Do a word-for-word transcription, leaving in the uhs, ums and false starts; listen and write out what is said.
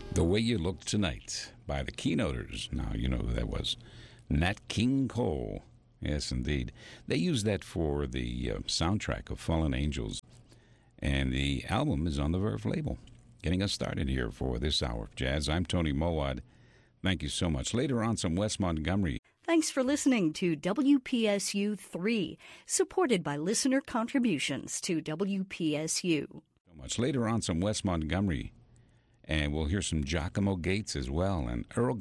The Way You Look Tonight by the Keynoters. Now, you know who that was. Nat King Cole. Yes, indeed. They used that for the uh, soundtrack of Fallen Angels. And the album is on the Verve label. Getting us started here for this hour of jazz. I'm Tony Mowat. Thank you so much. Later on, some Wes Montgomery. Thanks for listening to W P S U three, supported by listener contributions to W P S U. So much. Later on, some Wes Montgomery. And we'll hear some Giacomo Gates as well. And Earl